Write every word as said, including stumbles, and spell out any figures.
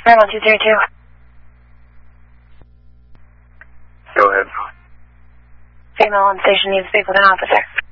nine one two three two. Go ahead. Signal on station needs to speak with an officer.